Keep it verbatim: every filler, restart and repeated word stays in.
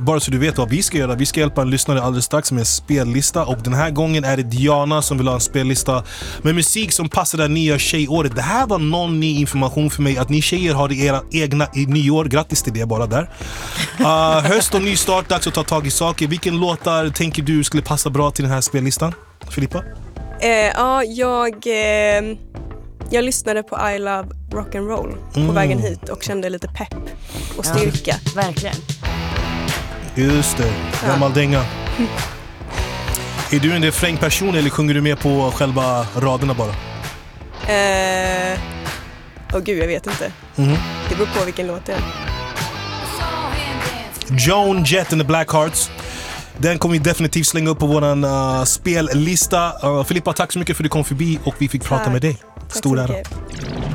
bara så du vet vad vi ska göra. Vi ska hjälpa en lyssnare alldeles strax med en spellista. Och den här gången är det Diana som vill ha en spellista med musik som passar det nya tjejåret. Det här var någon ny information för mig, att ni tjejer har era egna i nyår. Grattis till det bara där. uh, Höst och ny start, dags att ta tag i saker. Vilken låtar tänker du skulle passa bra till den här spellistan, Filippa? Eh, ja, jag... Eh... Jag lyssnade på I Love Rock'n'Roll mm. på vägen hit och kände lite pepp och styrka. Ja, verkligen. Just det, gammal ja. dänga. Är du en refrängperson eller sjunger du med på själva raderna bara? Eh, åh gud, jag vet inte. Mm. Det beror på vilken låt det är. Joan Jett and the Blackhearts. Den kommer vi definitivt slänga upp på våran uh, spellista. uh, Filippa, tack så mycket för att du kom förbi och vi fick prata tack. med dig. Stor ära.